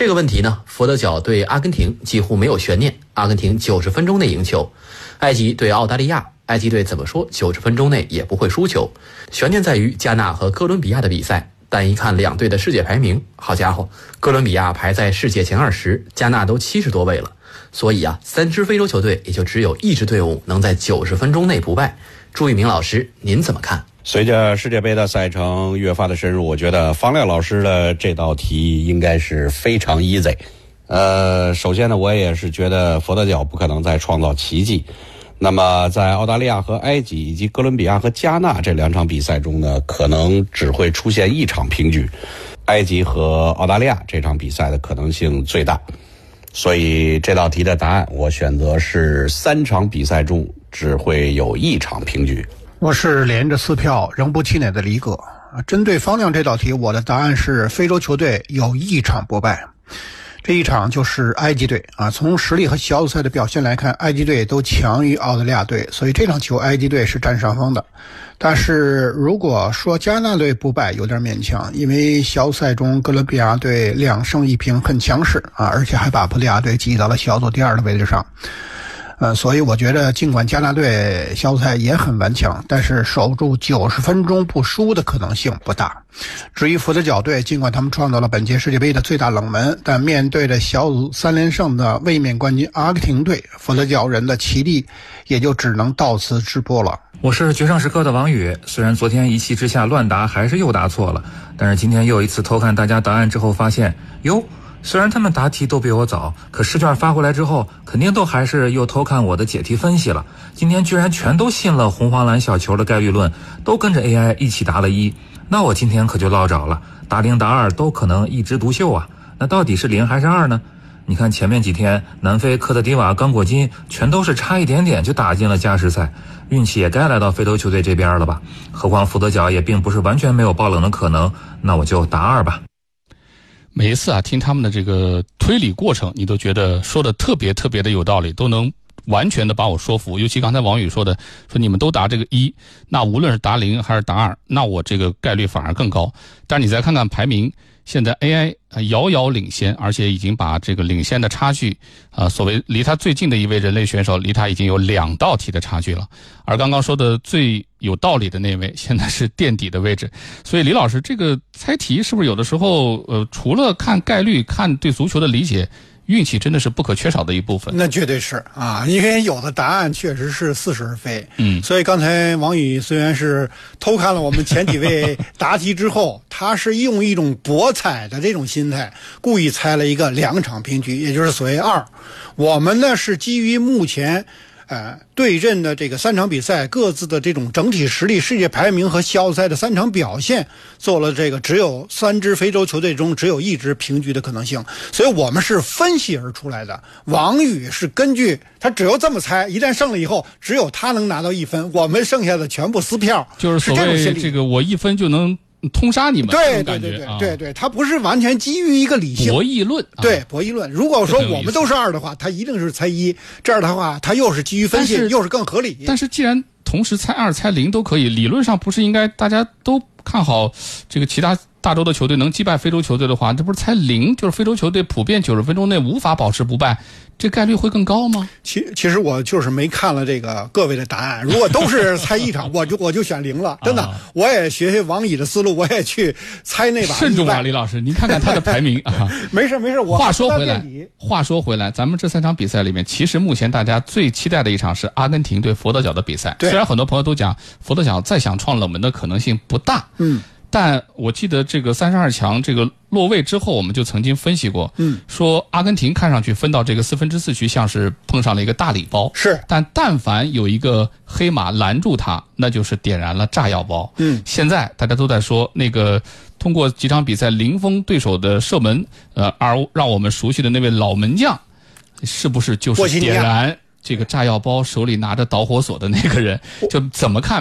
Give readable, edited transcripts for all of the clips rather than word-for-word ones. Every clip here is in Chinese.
这个问题呢，佛得角对阿根廷几乎没有悬念，阿根廷90分钟内赢球。埃及对澳大利亚，埃及队怎么说90分钟内也不会输球。悬念在于加纳和哥伦比亚的比赛，但一看两队的世界排名，好家伙，哥伦比亚排在世界前20，加纳都70多位了。所以啊，3支非洲球队也就只有1支队伍能在90分钟内不败。朱一鸣老师，您怎么看？ 随着世界杯的赛程越发的深入，我觉得方亮老师的这道题应该是非常 easy。首先呢，我也是觉得佛得角不可能再创造奇迹。那么在澳大利亚和埃及以及哥伦比亚和加纳这2场比赛中呢，可能只会出现1场平局。埃及和澳大利亚这场比赛的可能性最大。所以这道题的答案我选择是3场比赛中只会有1场平局。 我是连着4票仍不气馁的李哥。针对方亮这道题，我的答案是非洲球队有1场不败，这一场就是埃及队啊。从实力和小组赛的表现来看，埃及队都强于澳大利亚队，所以这场球埃及队是占上风的。但是如果说加纳队不败有点勉强，因为小组赛中哥伦比亚队2胜1平很强势啊，而且还把葡萄牙队挤到了小组第2的位置上。所以我觉得尽管加纳队小组赛也很顽强，但是守住90分钟不输的可能性不大。至于佛得角队，尽管他们创造了本届世界杯的最大冷门，但面对着小组3连胜的卫冕冠军阿根廷队，佛得角人的奇力也就只能到此止步了。 我是决胜时刻的王宇，虽然昨天一气之下乱答还是又答错了，但是今天又一次偷看大家答案之后发现，虽然他们答题都比我早，可试卷发过来之后肯定都还是又偷看我的解题分析了。今天居然全都信了红黄蓝小球的概率论，都跟着 AI 一起答了1，那我今天可就落着了，答0答2都可能一枝独秀啊。那到底是0还是2呢？你看前面几天南非、科特迪瓦、刚果金全都是差一点点就打进了加时赛，运气也该来到非洲球队这边了吧。何况佛得角也并不是完全没有爆冷的可能，那我就答2吧。 每一次啊，听他们的这个推理过程，你都觉得说的特别特别的有道理，都能完全的把我说服。尤其刚才王宇说你们都答这个1，那无论是答0还是答2，那我这个概率反而更高。但是你再看看排名，现在 AI 遥遥领先，而且已经把这个领先的差距所谓离他最近的一位人类选手，离他已经有2道题的差距了。而刚刚说的最有道理的那位，现在是垫底的位置。所以李老师，这个猜题是不是有的时候除了看概率，看对足球的理解，运气真的是不可缺少的一部分？ 那绝对是啊，因为有的答案确实是似是而非。所以刚才王宇虽然是偷看了我们前几位答题之后，他是用一种博彩的这种心态，故意猜了一个2场平局，也就是所谓2。我们呢是基于目前对阵的这个3场比赛各自的这种整体实力、世界排名和小组赛的3场表现，做了这个只有3支非洲球队中只有1支平局的可能性，所以我们是分析而出来的。王宇是根据他只有这么猜，一旦胜了以后只有他能拿到1分，我们剩下的全部撕票， 就是所谓这个我1分就能通杀你们， 对，他不是完全基于一个理性博弈论， 对，博弈论。如果说我们都是2的话，他一定是猜1，这样的话他又是基于分析，又是更合理。 但是既然同时猜2猜0都可以，理论上不是应该大家都看好这个其他大洲的球队能击败非洲球队的话，这不是猜0就是非洲球队普遍90分钟内无法保持不败，这概率会更高吗？ 其实我就是没看了这个各位的答案，如果都是猜1场我就选0了，真的。我也学王乙的思路，我也去猜那把。 慎重啊，李老师，您看看他的排名啊。 没事，我话说回来，咱们这3场比赛里面，其实目前大家最期待的一场是阿根廷对佛得角的比赛。虽然很多朋友都讲佛得角再想创冷门的可能性不大，但我记得这个32强这个落位之后，我们就曾经分析过，说阿根廷看上去分到这个4分之4局像是碰上了一个大礼包，但凡有一个黑马拦住他，那就是点燃了炸药包。现在大家都在说那个通过几场比赛零封对手的射门，而让我们熟悉的那位老门将，是不是就是点燃这个炸药包手里拿着导火索的那个人？就怎么看？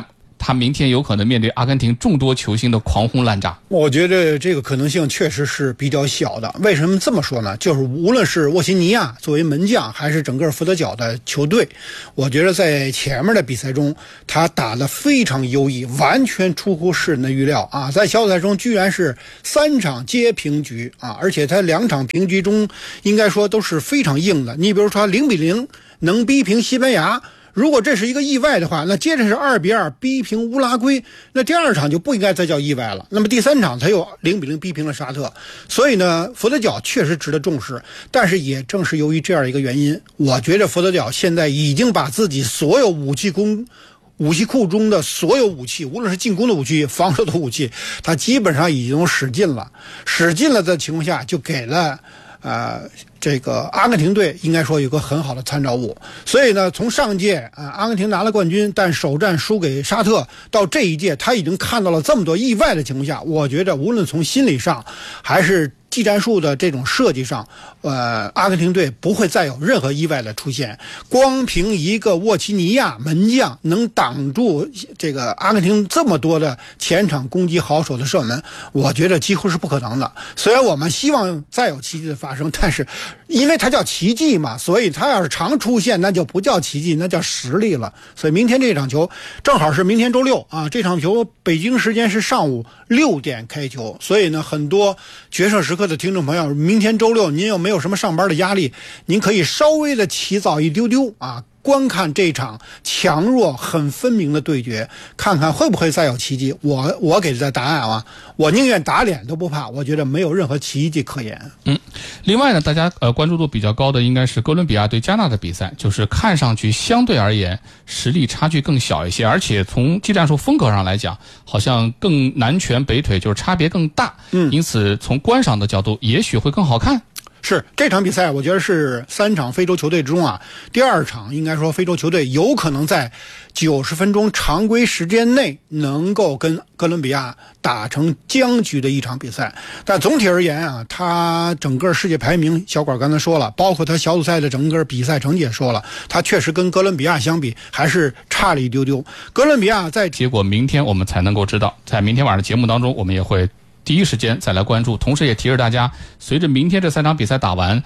他明天有可能面对阿根廷众多球星的狂轰滥炸？ 我觉得这个可能性确实是比较小的。为什么这么说呢？就是无论是沃西尼亚作为门将，还是整个佛得角的球队，我觉得在前面的比赛中，他打得非常优异，完全出乎世人的预料啊！在小组赛中居然是3场皆平局啊，而且他2场平局中应该说都是非常硬的。你比如说0-0能逼平西班牙，如果这是一个意外的话，那接着是2-2逼平乌拉圭，那第2场就不应该再叫意外了。那么第3场他又0-0逼平了沙特，所以呢，佛得角确实值得重视。但是也正是由于这样一个原因，我觉得佛得角现在已经把自己所有武器库中的所有武器，无论是进攻的武器、防守的武器，他基本上已经使尽了的情况下，就给了这个阿根廷队应该说有个很好的参照物。所以呢，从上届阿根廷拿了冠军，但首战输给沙特，到这一届他已经看到了这么多意外的情况下，我觉得无论从心理上还是技战术的这种设计上，阿根廷队不会再有任何意外的出现。光凭一个沃奇尼亚门将能挡住这个阿根廷这么多的前场攻击好手的射门，我觉得几乎是不可能的。虽然我们希望再有奇迹的发生，但是因为它叫奇迹嘛，所以它要是常出现，那就不叫奇迹，那叫实力了。所以明天这场球正好是明天周六啊，这场球北京时间是上午6点开球，所以呢，很多决胜时刻的听众朋友，明天周六您又没有什么上班的压力，您可以稍微的起早一丢丢啊，观看这场强弱很分明的对决，看看会不会再有奇迹。我给的答案啊，我宁愿打脸都不怕，我觉得没有任何奇迹可言。 另外呢，大家关注度比较高的应该是哥伦比亚对加纳的比赛，就是看上去相对而言实力差距更小一些，而且从技战术风格上来讲，好像更南拳北腿，就是差别更大。因此从观赏的角度也许会更好看。 是这场比赛，我觉得是3场非洲球队之中啊，第2场应该说非洲球队有可能在90分钟常规时间内能够跟哥伦比亚打成僵局的一场比赛。但总体而言啊，他整个世界排名，小管刚才说了，包括他小组赛的整个比赛成绩也说了，他确实跟哥伦比亚相比还是差了一丢丢。哥伦比亚在结果明天我们才能够知道，在明天晚上的节目当中，我们也会第一时间再来关注，同时也提示大家，随着明天这3场比赛打完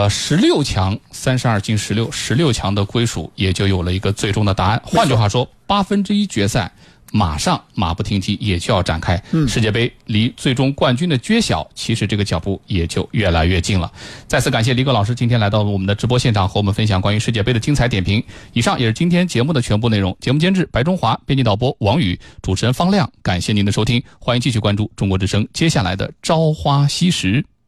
，16强32进16强的归属也就有了一个最终的答案。换句话说，1/8决赛马上马不停蹄也就要展开。世界杯离最终冠军的揭晓，其实这个脚步也就越来越近了。再次感谢李葛老师今天来到了我们的直播现场，和我们分享关于世界杯的精彩点评。以上也是今天节目的全部内容。节目监制白中华，编辑导播王宇，主持人方亮。感谢您的收听，欢迎继续关注中国之声接下来的朝花夕拾。